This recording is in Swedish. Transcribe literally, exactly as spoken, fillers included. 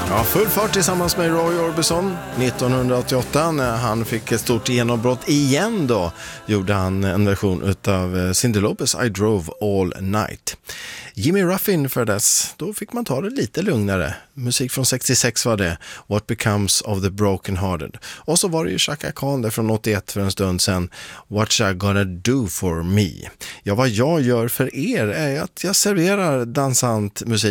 Ja, full fart tillsammans med Roy Orbison nittonhundraåttioåtta när han fick ett stort genombrott igen då gjorde han en version utav Cyndi Lauper I Drove All Night. Jimmy Ruffin för dess, då fick man ta det lite lugnare. Musik från sextiosex var det, What Becomes of the Broken Hearted. Och så var det ju Chaka Khan där från åttioett för en stund sedan, What You Gonna Do For Me. Ja, vad jag gör för er är att jag serverar dansant musik